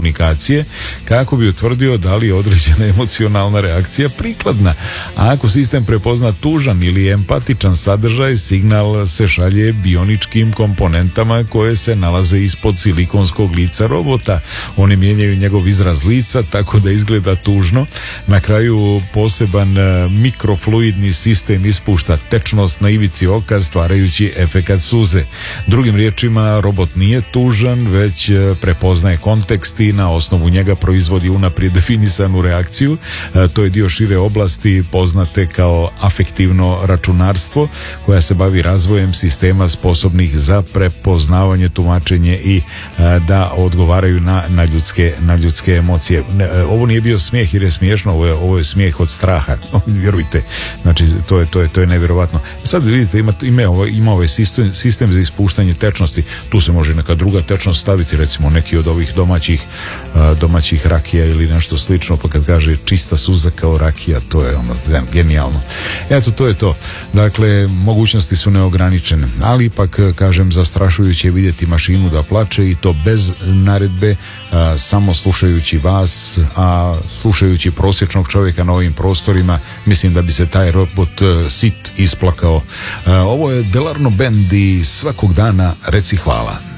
komunikacije kako bi utvrdio da li je određena emocionalna reakcija prikladna. A ako sistem prepozna tužan ili empatičan sadržaj, signal se šalje bioničkim komponentama koje se nalaze ispod silikonskog lica robota. Oni mijenjaju njegov izraz lica tako da izgleda tužno. Na kraju poseban mikrofluidni sistem ispušta tečnost na ivici oka, stvarajući efekat suze. Drugim riječima, robot nije tužan, već prepoznaje kontekst i na osnovu njega proizvodi unaprijed definisanu reakciju. To je dio šire oblasti poznate kao afektivno računarstvo, koja se bavi razvojem sistema sposobnih za prepoznavanje, tumačenje i da odgovaraju na ljudske emocije. Ovo nije bio smijeh jer je smiješno, ovo je smijeh od straha, vjerujte. Znači, to je nevjerovatno. Sad vidite, ima ovaj sistem za ispuštanje tečnosti. Tu se može neka druga tečnost staviti, recimo neki od ovih domaćih rakija ili nešto slično, pa kad kaže čista suza kao rakija, to je genijalno. Eto, to je to. Dakle, mogućnosti su neograničene, ali ipak, kažem, zastrašujuće je vidjeti mašinu da plače i to bez naredbe, samo slušajući vas, a slušajući prosječnog čovjeka na ovim prostorima, mislim da bi se taj robot sit isplakao. Ovo je Delarno Band i svakog dana reci hvala.